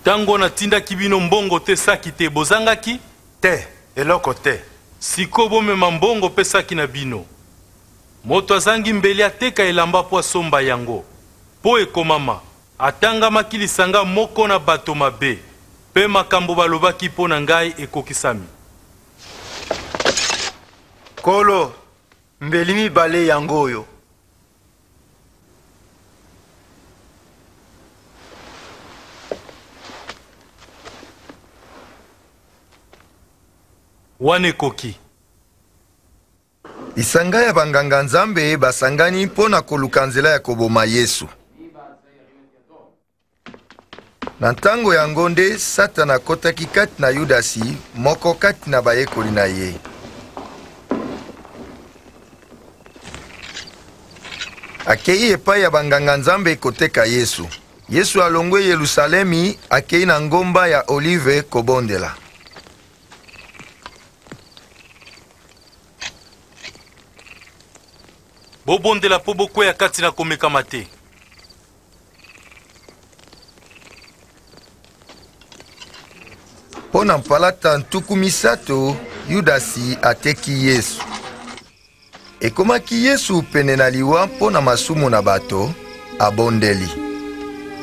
Tango na tinda kibino mbongo te saki te bozangaki? Te, eloko te. Siko bomema mbongo pe saki na bino. Moto azangi mbeli ateka elamba po asomba yango. Po ekomama, atangamaki lisanga moko na bato mabe. Pe makambo balobaki po na ngai ekokisami. Kolo, mbeli mibale yango oyo. Wane koki. Lisanga ya banganga nzambe basangani mpo na koluka nzela ya koboma Yesu. Na ntango yango nde Satana akotaki kati na Yudasi, moko kati na bayekoli na ye. Akei epai ya banganga nzambe koteka Yesu. Yesu alongwe Yerusalemi, akei na ngomba ya Olive kobondela. Bobondela po bokwea kati na komekama te. Po na mpalata ntuku misato, Yudasi ateki Yesu. Ekomaki Yesu pene na liwa mpo na masumu na bato, abondeli.